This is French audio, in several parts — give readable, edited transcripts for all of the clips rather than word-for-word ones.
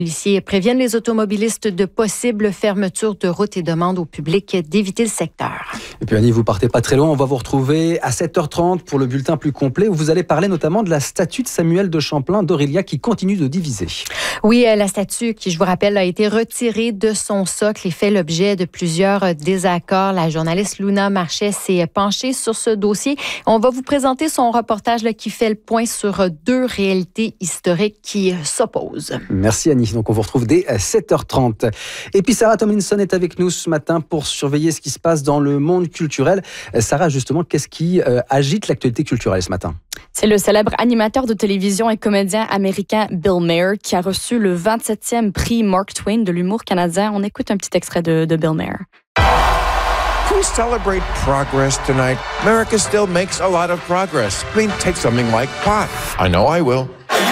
Les policiers préviennent les automobilistes de possibles fermetures de routes et demandent au public d'éviter le secteur. Et puis Annie, vous partez pas très loin, on va vous retrouver à 7h30 pour le bulletin plus complet où vous allez parler notamment de la statue de Samuel de Champlain d'Aurélia qui continue de diviser. Oui, la statue qui, je vous rappelle, a été retirée de son socle et fait l'objet de plusieurs désaccords. La journaliste Luna Marchais s'est penchée sur ce dossier. On va vous présenter son reportage qui fait le point sur deux réalités historiques qui s'opposent. Merci Annie. Donc on vous retrouve dès 7h30. Et puis Sarah Tomlinson est avec nous ce matin pour surveiller ce qui se passe dans le monde culturel. Sarah, justement, qu'est-ce qui agite l'actualité culturelle ce matin ? C'est le célèbre animateur de télévision et comédien américain Bill Maher qui a reçu le 27e prix Mark Twain de l'humour canadien. On écoute un petit extrait de Bill Maher. Can we celebrate progress tonight? America still makes a lot of progress. I mean, take something like pot. I know I will.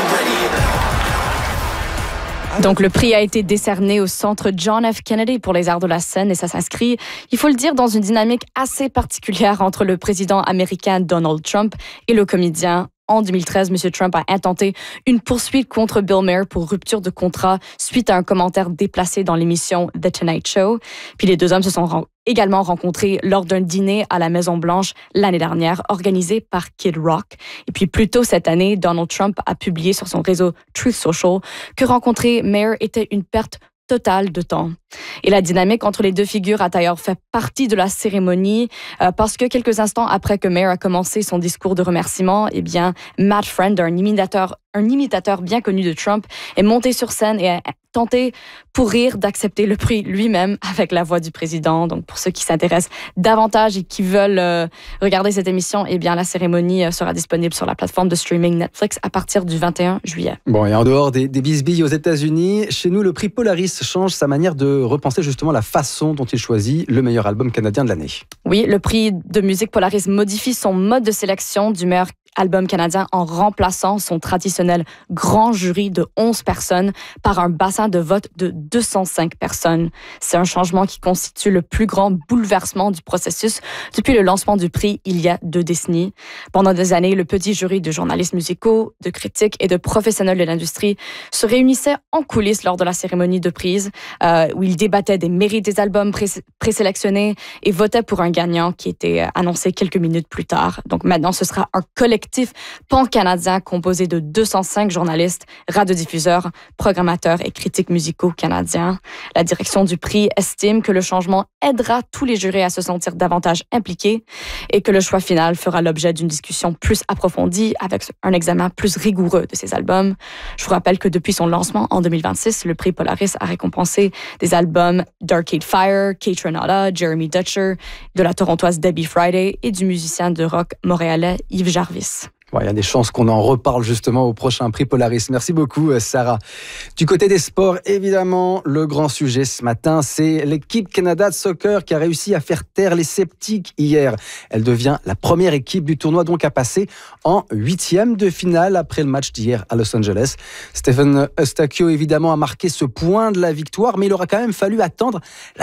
Donc, le prix a été décerné au Centre John F. Kennedy pour les arts de la scène et ça s'inscrit, il faut le dire, dans une dynamique assez particulière entre le président américain Donald Trump et le comédien. En 2013, M. Trump a intenté une poursuite contre Bill Maher pour rupture de contrat suite à un commentaire déplacé dans l'émission The Tonight Show. Puis les deux hommes se sont également rencontrés lors d'un dîner à la Maison-Blanche l'année dernière, organisé par Kid Rock. Et puis plus tôt cette année, Donald Trump a publié sur son réseau Truth Social que rencontrer Maher était une perte totale de temps. Et la dynamique entre les deux figures a d'ailleurs fait partie de la cérémonie parce que quelques instants après que Maher a commencé son discours de remerciement, eh bien, Matt Friend, un imitateur bien connu de Trump, est monté sur scène et a tenté pour rire d'accepter le prix lui-même avec la voix du président. Donc, pour ceux qui s'intéressent davantage et qui veulent regarder cette émission, eh bien, la cérémonie sera disponible sur la plateforme de streaming Netflix à partir du 21 juillet. Bon, et en dehors des bisbilles aux États-Unis, chez nous, le prix Polaris change sa manière de repenser justement la façon dont il choisit le meilleur album canadien de l'année. Oui, le prix de musique Polaris modifie son mode de sélection du meilleur album canadien en remplaçant son traditionnel grand jury de 11 personnes par un bassin de vote de 205 personnes. C'est un changement qui constitue le plus grand bouleversement du processus depuis le lancement du prix il y a 2 décennies. Pendant des années, le petit jury de journalistes musicaux, de critiques et de professionnels de l'industrie se réunissait en coulisses lors de la cérémonie de prise où ils débattaient des mérites des albums présélectionnés et votaient pour un gagnant qui était annoncé quelques minutes plus tard. Donc maintenant, ce sera un collectif pan-canadien composé de 205 journalistes, radiodiffuseurs, programmateurs et critiques musicaux canadiens. La direction du prix estime que le changement aidera tous les jurés à se sentir davantage impliqués et que le choix final fera l'objet d'une discussion plus approfondie avec un examen plus rigoureux de ces albums. Je vous rappelle que depuis son lancement en 2026, le prix Polaris a récompensé des albums d'Arcade Fire, Kate Renata, Jeremy Dutcher, de la torontoise Debbie Friday et du musicien de rock montréalais Yves Jarvis. Il y a des chances qu'on en reparle justement au prochain prix Polaris. Merci beaucoup, Sarah. Du côté des sports, évidemment, le grand sujet ce matin, c'est l'équipe Canada de soccer qui a réussi à faire taire les sceptiques hier. Elle devient la première équipe du tournoi donc à passer en 8e de finale après le match d'hier à Los Angeles. Stephen Eustáquio, évidemment, a marqué ce point de la victoire, mais il aura quand même fallu attendre la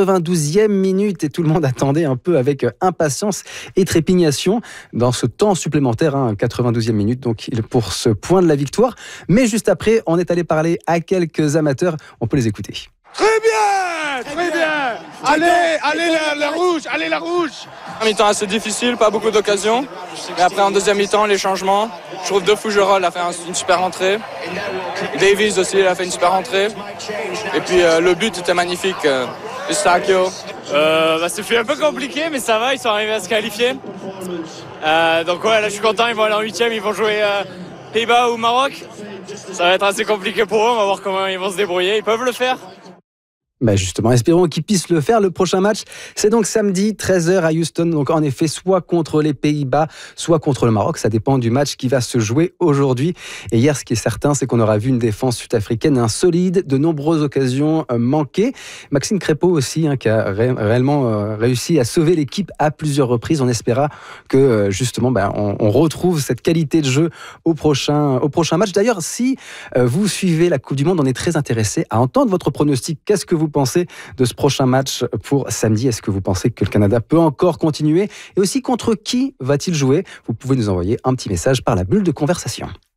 92e minute et tout le monde attendait un peu avec impatience et trépignation dans ce temps supplémentaire, 92e minute, donc pour ce point de la victoire. Mais juste après, on est allé parler à quelques amateurs. On peut les écouter. Très bien, très bien. Allez la rouge. En mi-temps assez difficile, pas beaucoup d'occasions. Mais après en deuxième mi-temps, les changements. Je trouve De Fougerolles a fait une super entrée. Davies aussi, il a fait une super entrée. Et puis le but était magnifique. Eustáquio. C'est fait un peu compliqué, mais ça va, ils sont arrivés à se qualifier. Donc ouais, là je suis content, ils vont aller en 8e, ils vont jouer Pays-Bas ou Maroc. Ça va être assez compliqué pour eux, on va voir comment ils vont se débrouiller. Ils peuvent le faire. Justement, espérons qu'ils puissent le faire. Le prochain match, c'est donc samedi 13h à Houston. Donc en effet, soit contre les Pays-Bas, soit contre le Maroc. Ça dépend du match qui va se jouer aujourd'hui. Et hier, ce qui est certain, c'est qu'on aura vu une défense sud-africaine insolide, de nombreuses occasions manquées. Maxime Crépeau aussi, qui a réellement réussi à sauver l'équipe à plusieurs reprises. On espéra que justement, on retrouve cette qualité de jeu au prochain match. D'ailleurs, si vous suivez la Coupe du Monde, on est très intéressé à entendre votre pronostic. Qu'est-ce que vous pensez de ce prochain match pour samedi? Est-ce que vous pensez que le Canada peut encore continuer? Et aussi, contre qui va-t-il jouer? Vous pouvez nous envoyer un petit message par la bulle de conversation.